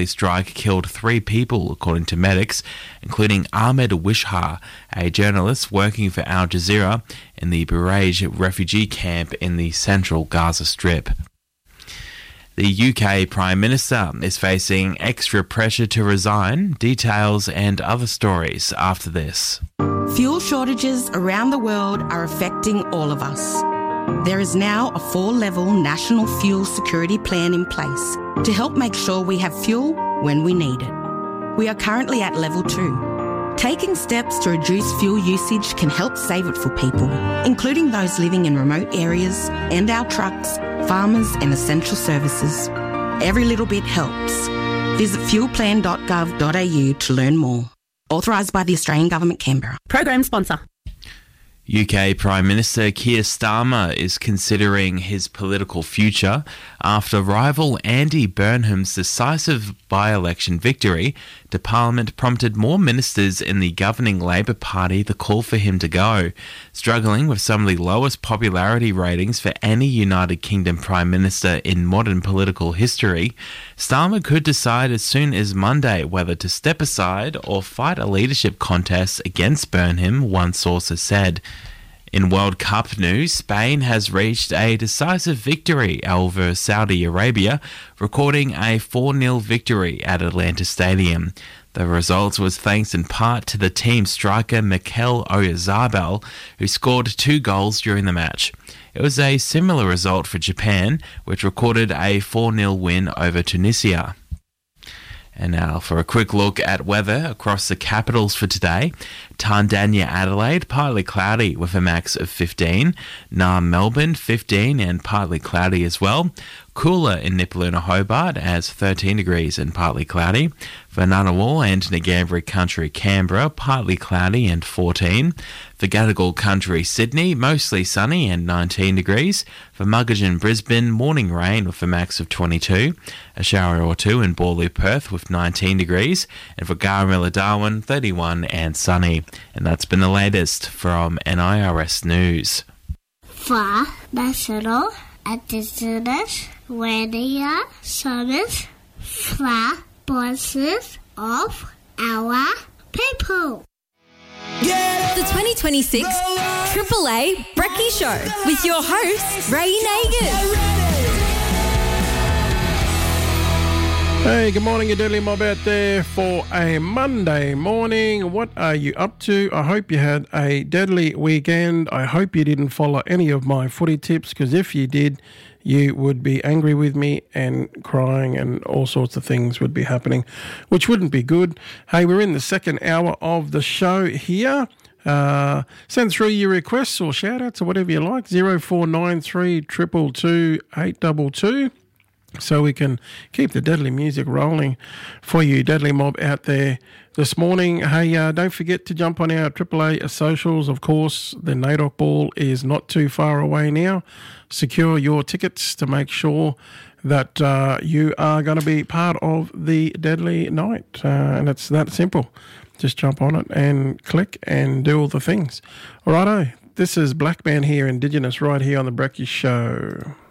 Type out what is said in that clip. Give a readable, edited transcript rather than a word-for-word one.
The strike killed 3 people, according to medics, including Ahmed Wishar, a journalist working for Al Jazeera in the Bureij refugee camp in the central Gaza Strip. The UK Prime Minister is facing extra pressure to resign. Details and other stories after this. Fuel shortages around the world are affecting all of us. There is now a 4-level national fuel security plan in place to help make sure we have fuel when we need it. We are currently at level 2. Taking steps to reduce fuel usage can help save it for people, including those living in remote areas and our trucks, farmers and essential services. Every little bit helps. Visit fuelplan.gov.au to learn more. Authorised by the Australian Government, Canberra. Program sponsor. UK Prime Minister Keir Starmer is considering his political future after rival Andy Burnham's decisive by-election victory to Parliament prompted more ministers in the governing Labor Party to call for him to go. Struggling with some of the lowest popularity ratings for any United Kingdom Prime Minister in modern political history, Starmer could decide as soon as Monday whether to step aside or fight a leadership contest against Burnham, one source has said. In World Cup news, Spain has reached a decisive victory over Saudi Arabia, recording a 4-0 victory at Atlanta Stadium. The result was thanks in part to the team's striker Mikel Oyarzabal, who scored 2 goals during the match. It was a similar result for Japan, which recorded a 4-0 win over Tunisia. And now for a quick look at weather across the capitals for today. Tandanya, Adelaide, partly cloudy with a max of 15. Naarm, Melbourne, 15 and partly cloudy as well. Cooler in Nipaluna, Hobart as 13 degrees and partly cloudy. For Ngunnawal and Ngambri Country, Canberra, partly cloudy and 14. For Gadigal Country, Sydney, mostly sunny and 19 degrees. For Muggeridge, Brisbane, morning rain with a max of 22. A shower or 2 in Borloo, Perth with 19 degrees. And for Garamilla, Darwin, 31 and sunny. And that's been the latest from NIRS News. For National Indigenous Radio Service, for voices of our people. The 2026 Triple A Brekkie Show with your host, Ray Nagin. Hey, good morning, you deadly mob out there for a Monday morning. What are you up to? I hope you had a deadly weekend. I hope you didn't follow any of my footy tips, because if you did, you would be angry with me and crying and all sorts of things would be happening, which wouldn't be good. Hey, we're in the second hour of the show here. Send through your requests or shout-outs or whatever you like, 0493 222 822. So we can keep the deadly music rolling for you, deadly mob out there this morning. Hey, don't forget to jump on our AAA socials. Of course, the NAIDOC ball is not too far away now. Secure your tickets to make sure that you are going to be part of the deadly night. And it's that simple. Just jump on it and click and do all the things. All righto, this is Black Man here, Indigenous, right here on the Brekkie Show.